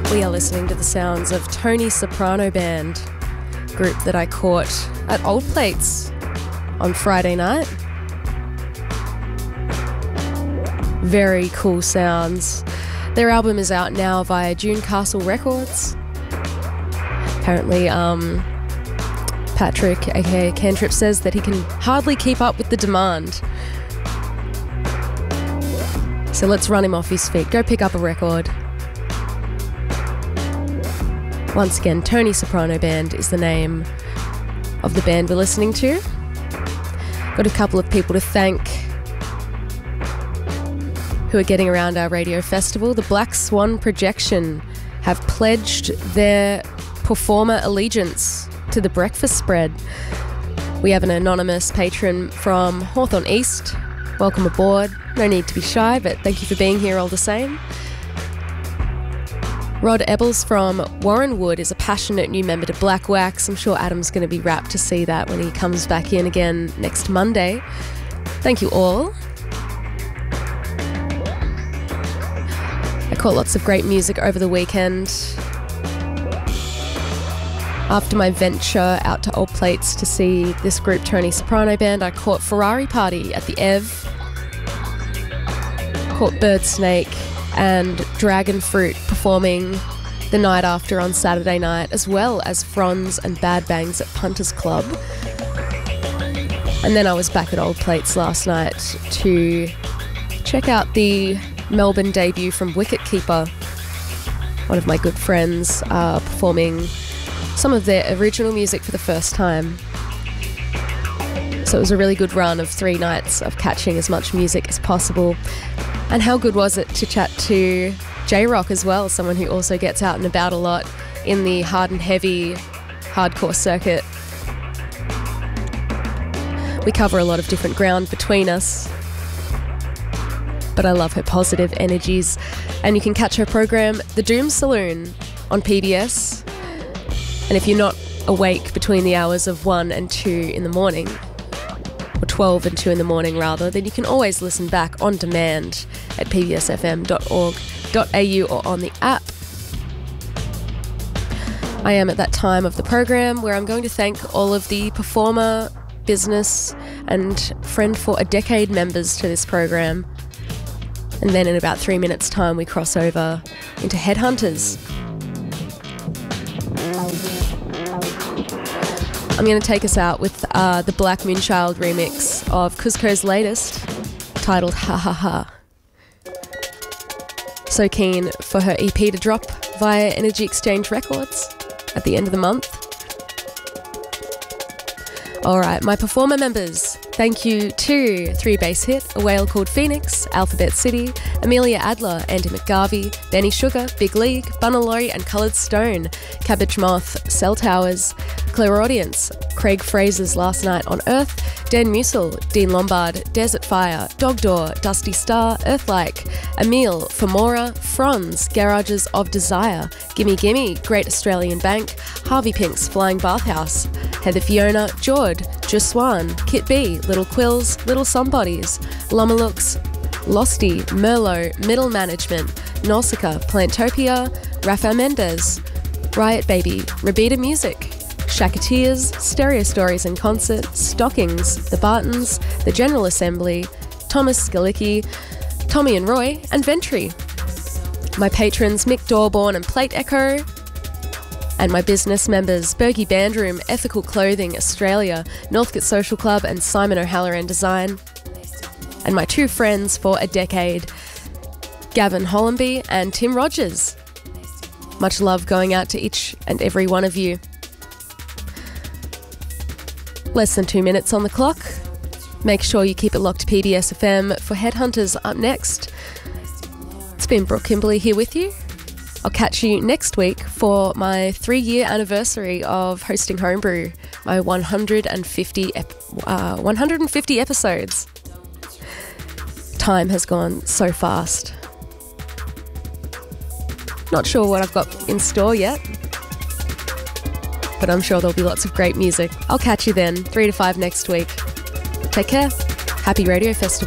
We are listening to the sounds of Tony Soprano Band, group that I caught at Old Plates on Friday night. Very cool sounds. Their album is out now via June Castle Records. Apparently, Patrick, aka Cantrip, says that he can hardly keep up with the demand. So let's run him off his feet. Go pick up a record. Once again, Tony Soprano Band is the name of the band we're listening to. Got a couple of people to thank who are getting around our radio festival. The Black Swan Projection have pledged their performer allegiance to the breakfast spread. We have an anonymous patron from Hawthorne East. Welcome aboard. No need to be shy, but thank you for being here all the same. Rod Ebbles from Warrenwood is a passionate new member to Black Wax. I'm sure Adam's going to be rapt to see that when he comes back in again next Monday. Thank you all. I caught lots of great music over the weekend. After my venture out to Old Plates to see this group, Tony Soprano Band, I caught Ferrari Party at the Ev, caught Bird Snake and Dragon Fruit performing the night after on Saturday night, as well as Franz and Bad Bangs at Punters Club. And then I was back at Old Plates last night to check out the Melbourne debut from Wicket Keeper. One of my good friends performing some of their original music for the first time. So it was a really good run of 3 nights of catching as much music as possible. And how good was it to chat to J-Rock as well, someone who also gets out and about a lot in the hard and heavy hardcore circuit. We cover a lot of different ground between us, but I love her positive energies. And you can catch her program, The Doom Saloon, on PBS. And if you're not awake between the hours of 1 and 2 in the morning, or 12 and 2 in the morning rather, then you can always listen back on demand at pbsfm.org.au or on the app. I am at that time of the program where I'm going to thank all of the performer, business and Friend for a Decade members to this program. And then in about 3 minutes' time we cross over into Headhunters. I'm going to take us out with the Black Moonchild remix of Cusco's latest, titled Ha Ha Ha. So keen for her EP to drop via Energy Exchange Records at the end of the month. Alright, my performer members, thank you to 3 Bass Hit, A Whale Called Phoenix, Alphabet City, Amelia Adler, Andy McGarvey, Benny Sugar, Big League, Bunalori and Coloured Stone, Cabbage Moth, Cell Towers, Clairaudience, Craig Fraser's Last Night on Earth, Dan Musil, Dean Lombard, Desert Fire, Dog Door, Dusty Star, Earthlike, Emile, Femora, Franz, Garages of Desire, Gimme Gimme, Great Australian Bank, Harvey Pink's Flying Bathhouse, Heather Fiona, Jord, Juswan, Kit B, Little Quills, Little Somebodies, Lumalooks, Losty, Merlot, Middle Management, Nausicaa, Plantopia, Rafa Mendez, Riot Baby, Rabida Music, Shakateers, Stereo Stories in Concert, Stockings, The Bartons, The General Assembly, Thomas Skalicki, Tommy and Roy, and Ventry. My patrons Mick Dorborn and Plate Echo, and my business members Bergie Bandroom, Ethical Clothing Australia, Northcote Social Club and Simon O'Halloran Design. And my 2 friends for a decade, Gavin Hollenby and Tim Rogers. Much love going out to each and every one of you. Less than 2 minutes on the clock. Make sure you keep it locked to PBS FM for Headhunters up next. It's been Brooke Kimberley here with you. I'll catch you next week for my 3-year anniversary of hosting Homebrew, my 150 episodes. Time has gone so fast. Not sure what I've got in store yet, but I'm sure there'll be lots of great music. I'll catch you then, 3 to 5 next week. Take care. Happy Radio Festival.